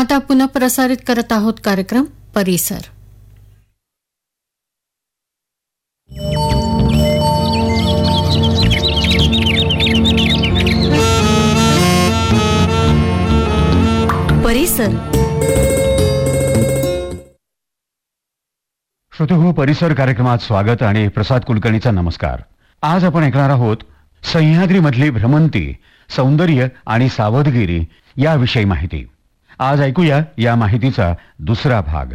आता पुन्हा प्रसारित करत आहोत कार्यक्रम परिसर. परिसर श्रोतेहो, परिसर कार्यक्रमात स्वागत आणि प्रसाद कुलकर्णीचा नमस्कार. आज आपण ऐकणार आहोत सह्याद्रीमधली भ्रमंती, सौंदर्य आणि सावधगिरी याविषयी माहिती. आज ऐकूया या माहितीचा दुसरा भाग.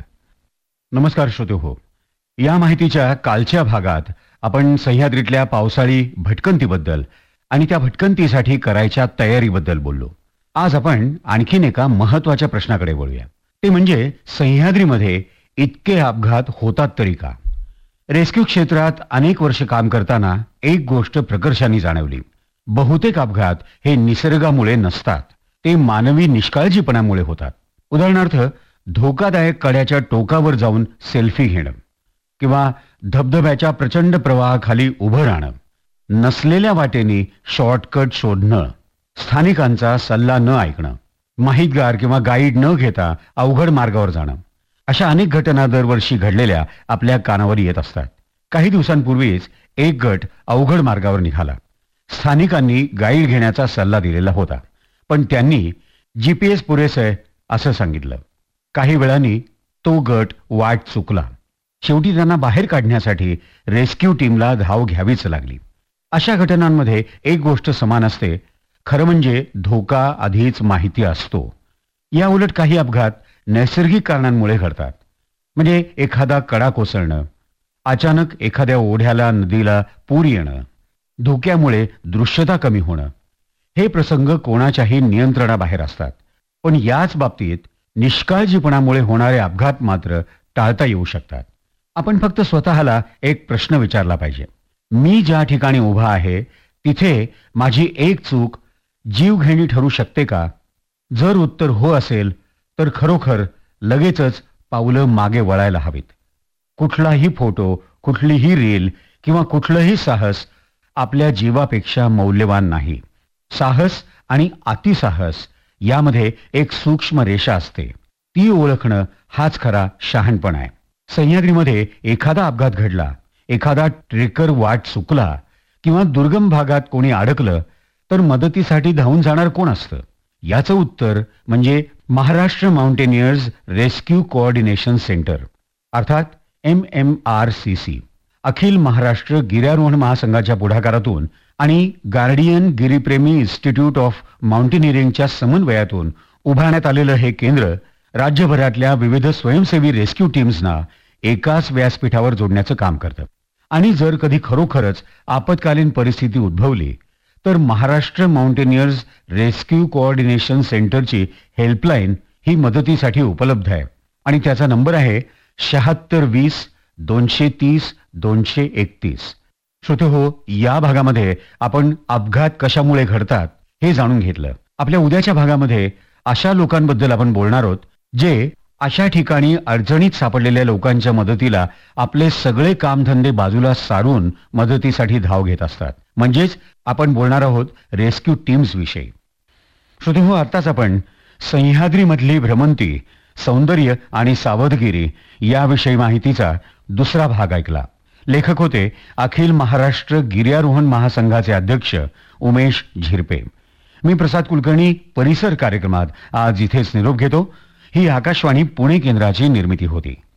नमस्कार श्रोतेहो, या माहितीच्या कालच्या भागात आपण सह्याद्रीतल्या पावसाळी भटकंतीबद्दल आणि त्या भटकंतीसाठी करायच्या तयारीबद्दल बोललो. आज आपण आणखीन एका महत्वाच्या प्रश्नाकडे वळूया. ते म्हणजे सह्याद्रीमध्ये इतके अपघात होतात तरी का? रेस्क्यू क्षेत्रात अनेक वर्ष काम करताना एक गोष्ट प्रकर्षाने जाणवली. बहुतेक अपघात हे निसर्गामुळे नसतात, ते मानवी निष्काळजीपणामुळे होतात. उदाहरणार्थ, धोकादायक कड्याच्या टोकावर जाऊन सेल्फी घेणं किंवा धबधब्याच्या प्रचंड प्रवाहाखाली उभं राहणं, नसलेल्या वाटेनी शॉर्टकट शोधणं, स्थानिकांचा सल्ला न ऐकणं, माहितगार किंवा गाईड न घेता अवघड मार्गावर जाणं, अशा अनेक घटना दरवर्षी घडलेल्या आपल्या कानावर येत असतात. काही दिवसांपूर्वीच एक गट अवघड मार्गावर निघाला. स्थानिकांनी गाईड घेण्याचा सल्ला दिलेला होता, पण त्यांनी GPS पुरेसं आहे असं सांगितलं. काही वेळांनी तो गट वाट चुकला. शेवटी त्यांना बाहेर काढण्यासाठी रेस्क्यू टीमला धाव घ्यावीच लागली. अशा घटनांमध्ये एक गोष्ट समान असते, खरं म्हणजे धोका आधीच माहिती असतो. या उलट काही अपघात नैसर्गिक कारणांमुळे घडतात. म्हणजे एखादा कडा कोसळणं, अचानक एखाद्या ओढ्याला नदीला पूर येणं, धोक्यामुळे दृश्यता कमी होणं, हे प्रसंग कोणाच्याही नियंत्रणाबाहेर असतात. पण याच बाबतीत निष्काळजीपणामुळे होणारे अपघात मात्र टाळता येऊ शकतात. आपण फक्त स्वतःला एक प्रश्न विचारला पाहिजे, मी ज्या ठिकाणी उभा आहे तिथे माझी एक चूक जीवघेणी ठरू शकते का? जर उत्तर हो असेल तर खरोखर लगेचच पावलं मागे वळायला हवीत. कुठलाही फोटो, कुठलीही रील किंवा कुठलंही साहस आपल्या जीवापेक्षा मौल्यवान नाही. साहस आणि अतिसाहस यामध्ये एक सूक्ष्म रेषा असते, ती ओळखणं हाच खरा शहाणपण आहे. सह्याद्रीमध्ये एखादा अपघात घडला, एखादा ट्रेकर वाट चुकला किंवा दुर्गम भागात कोणी अडकलं तर मदतीसाठी धावून जाणार कोण असतं? याचं उत्तर म्हणजे Maharashtra mountaineers rescue coordination centre, अर्थात MMRCC. अखिल महाराष्ट्र गिर्यारोहण महासंघाच्या पुढाकारातून आणि गार्डियन गिरीप्रेमी इन्स्टिट्यूट ऑफ माउंटेनिअरिंगच्या समन्वयातून उभारण्यात आलेलं हे केंद्र राज्यभरातल्या विविध स्वयंसेवी रेस्क्यू टीम्सना एकाच व्यासपीठावर जोडण्याचं काम करतं. आणि जर कधी खरोखरच आपत्कालीन परिस्थिती उद्भवली तर महाराष्ट्र माउंटेनियर्स रेस्क्यू कोऑर्डिनेशन सेंटरची हेल्पलाईन ही मदतीसाठी उपलब्ध आहे आणि त्याचा नंबर आहे 7620-230-231. श्रोतेहो, या भागामध्ये आपण अपघात कशामुळे घडतात हे जाणून घेतलं. आपल्या उद्याच्या भागामध्ये अशा लोकांबद्दल आपण बोलणार आहोत जे अशा ठिकाणी अडचणीत सापडलेल्या लोकांच्या मदतीला आपले सगळे कामधंदे बाजूला सारून मदतीसाठी धाव घेत असतात. म्हणजेच आपण बोलणार आहोत रेस्क्यू टीम्स विषयी. श्रोतेहो, आत्ताच आपण सह्याद्रीमधली भ्रमंती, सौंदर्य आणि सावधगिरी याविषयी माहितीचा दुसरा भाग ऐकला. लेखक होते अखिल महाराष्ट्र गिर्यारोहण महासंघाचे अध्यक्ष उमेश झिरपे. मी प्रसाद कुलकर्णी परिसर कार्यक्रमात आज इथेच निरोप घेतो. ही आकाशवाणी पुणे केंद्राची निर्मिती होती.